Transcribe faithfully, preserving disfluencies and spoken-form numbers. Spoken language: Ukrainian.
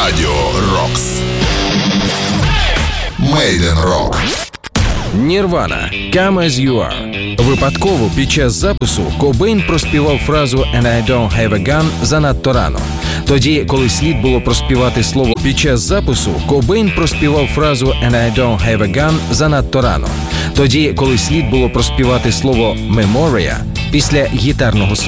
Радіо Рокс. Made in Rock. Nirvana «Come As You Are». Випадково під час запису Кобейн проспівав фразу «And I don't have a gun» занадто рано. Тоді, коли слід було проспівати слово під час запису, Кобейн проспівав фразу «And I don't have a gun» занадто рано. Тоді, коли слід було проспівати слово «Memoria» після гітарного соло.